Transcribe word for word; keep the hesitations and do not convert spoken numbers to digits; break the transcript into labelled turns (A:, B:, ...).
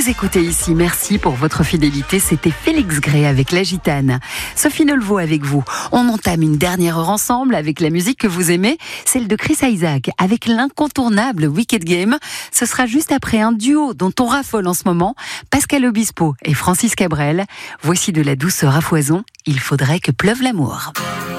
A: nous écoutez ici. Merci pour votre fidélité. C'était Félix Gray avec La Gitane. Sophie Nolveau avec vous. On entame une dernière heure ensemble avec la musique que vous aimez, celle de Chris Isaak, avec l'incontournable Wicked Game. Ce sera juste après un duo dont on raffole en ce moment, Pascal Obispo et Francis Cabrel. Voici de la douceur à foison. Il faudrait que pleuve l'amour.